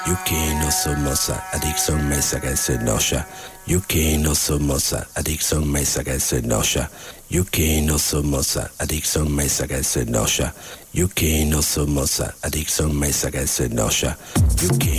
Yuki no somosa, adicción mesa que se enoja. Yuki no somosa, adicción mesa que se enoja. Yuki no somosa, adicción mesa que se enoja. Yuki no somosa, adicción mesa que se enoja. Yuki